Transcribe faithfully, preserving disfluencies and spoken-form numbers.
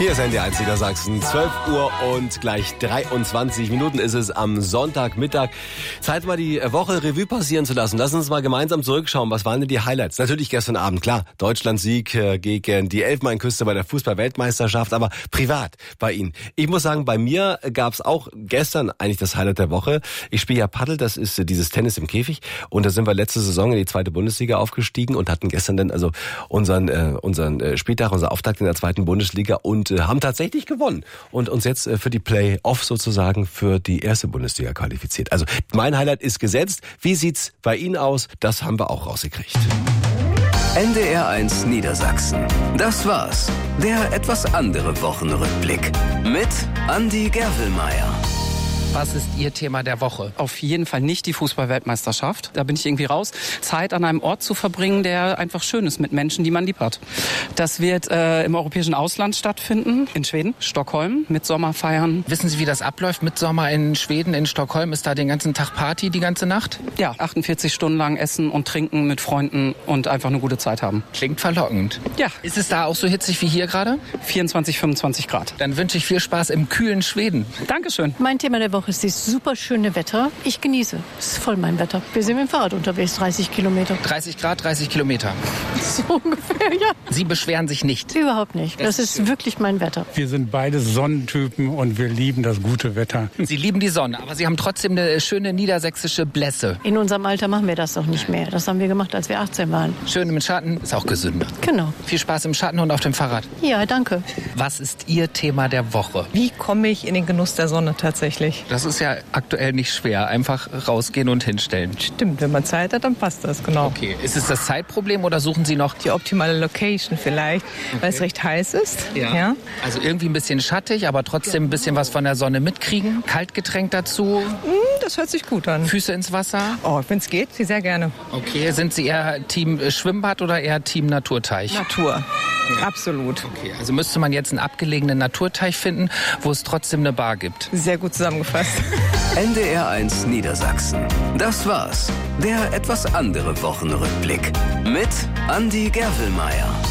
Hier ist N D R eins Niedersachsen, zwölf Uhr und gleich dreiundzwanzig Minuten ist es am Sonntagmittag. Zeit mal die Woche Revue passieren zu lassen. Lass uns mal gemeinsam zurückschauen. Was waren denn die Highlights? Natürlich gestern Abend, klar, Deutschland-Sieg gegen die Elfenbeinküste bei der Fußball-Weltmeisterschaft, aber privat bei Ihnen. Ich muss sagen, bei mir gab es auch gestern eigentlich das Highlight der Woche. Ich spiele ja Paddel, das ist dieses Tennis im Käfig, und da sind wir letzte Saison in die zweite Bundesliga aufgestiegen und hatten gestern dann also unseren äh, unseren Spieltag, unser Auftakt in der zweiten Bundesliga und äh, haben tatsächlich gewonnen und uns jetzt äh, für die Play-Off sozusagen für die erste Bundesliga qualifiziert. Also mein Highlight ist gesetzt. Wie sieht's bei Ihnen aus? Das haben wir auch rausgekriegt. N D R eins Niedersachsen. Das war's. Der etwas andere Wochenrückblick mit Andi Gerwelmeier. Was ist Ihr Thema der Woche? Auf jeden Fall nicht die Fußball-Weltmeisterschaft. Da bin ich irgendwie raus. Zeit an einem Ort zu verbringen, der einfach schön ist mit Menschen, die man lieb hat. Das wird äh, im europäischen Ausland stattfinden, in Schweden, Stockholm, mit Sommerfeiern. Wissen Sie, wie das abläuft mit Sommer in Schweden, in Stockholm? Ist da den ganzen Tag Party, die ganze Nacht? Ja, achtundvierzig Stunden lang essen und trinken mit Freunden und einfach eine gute Zeit haben. Klingt verlockend. Ja. Ist es da auch so hitzig wie hier gerade? vierundzwanzig, fünfundzwanzig Grad. Dann wünsche ich viel Spaß im kühlen Schweden. Dankeschön. Mein Thema der Woche ist das super schöne Wetter. Ich genieße. Es ist voll mein Wetter. Wir sind mit dem Fahrrad unterwegs, dreißig Kilometer. dreißig Grad, dreißig Kilometer. So ungefähr, ja. Sie beschweren sich nicht? Überhaupt nicht. Das, das ist schön. Wirklich mein Wetter. Wir sind beide Sonnentypen und wir lieben das gute Wetter. Sie lieben die Sonne, aber Sie haben trotzdem eine schöne niedersächsische Blässe. In unserem Alter machen wir das doch nicht mehr. Das haben wir gemacht, als wir achtzehn waren. Schön im Schatten, ist auch gesünder. Genau. Viel Spaß im Schatten und auf dem Fahrrad. Ja, danke. Was ist Ihr Thema der Woche? Wie komme ich in den Genuss der Sonne tatsächlich? Das ist ja aktuell nicht schwer. Einfach rausgehen und hinstellen. Stimmt, wenn man Zeit hat, dann passt das, genau. Okay, ist es das Zeitproblem oder suchen Sie noch die optimale Location vielleicht, okay, weil es recht heiß ist? Ja. ja. Also irgendwie ein bisschen schattig, aber trotzdem ein bisschen was von der Sonne mitkriegen. Kaltgetränk dazu. Das hört sich gut an. Füße ins Wasser? Oh, wenn es geht, sehr gerne. Okay, sind Sie eher Team Schwimmbad oder eher Team Naturteich? Natur. Ja. Absolut. Okay, also müsste man jetzt einen abgelegenen Naturteich finden, wo es trotzdem eine Bar gibt. Sehr gut zusammengefasst. N D R eins Niedersachsen. Das war's. Der etwas andere Wochenrückblick mit Andi Gerwelmeier.